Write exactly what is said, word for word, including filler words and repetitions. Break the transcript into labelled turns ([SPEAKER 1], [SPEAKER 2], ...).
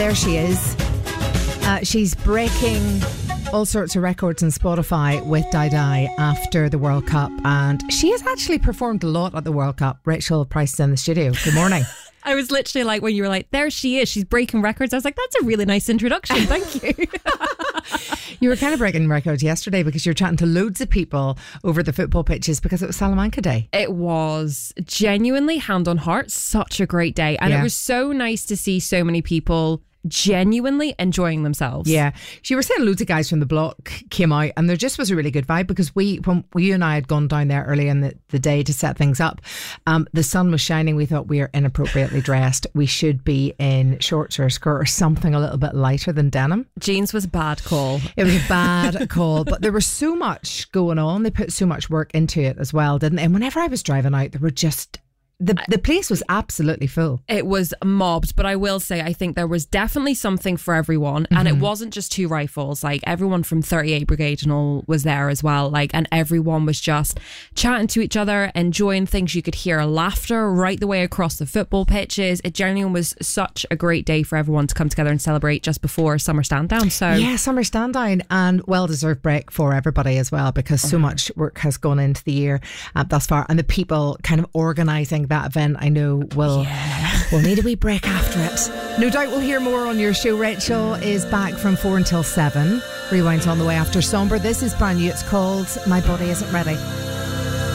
[SPEAKER 1] There she is. Uh, she's breaking all sorts of records on Spotify with Die Die after the World Cup, and she has actually performed a lot at the World Cup. Rachel Price is in the studio. Good morning.
[SPEAKER 2] I was literally like, when you were like, there she is, she's breaking records, I was like, that's a really nice introduction, thank you.
[SPEAKER 1] You were kind of breaking records yesterday because you were chatting to loads of people over the football pitches because it was Salamanca Day.
[SPEAKER 2] It was genuinely, hand on heart, such a great day, and
[SPEAKER 1] Yeah.
[SPEAKER 2] it was so nice to see so many people genuinely enjoying themselves.
[SPEAKER 1] Yeah, you were saying loads of guys from the block came out, and there just was a really good vibe because we, when you and I had gone down there early in the, the day to set things up, um, the sun was shining. We thought we are inappropriately dressed. We should be in shorts or a skirt or something a little bit lighter than denim.
[SPEAKER 2] Jeans was a bad call.
[SPEAKER 1] It was a bad call, but there was so much going on. They put so much work into it as well, didn't they? And whenever I was driving out, there were just The the place was absolutely full.
[SPEAKER 2] It was mobbed, but I will say I think there was definitely something for everyone, and
[SPEAKER 1] Mm-hmm.
[SPEAKER 2] it wasn't just two rifles. Like, everyone from thirty-eight Brigade and all was there as well. Like, and everyone was just chatting to each other, enjoying things. You could hear laughter right the way across the football pitches. It genuinely was such a great day for everyone to come together and celebrate just before summer stand down. So
[SPEAKER 1] Yeah, summer stand down, and well deserved break for everybody as well, because so much work has gone into the year uh, thus far, and the people kind of organising that event, I know will
[SPEAKER 2] Yeah.
[SPEAKER 1] will need a wee break after it. No doubt we'll hear more on your show. Rachel is back from four until seven. Rewind's on the way after Somber. This is brand new. It's called My Body Isn't Ready.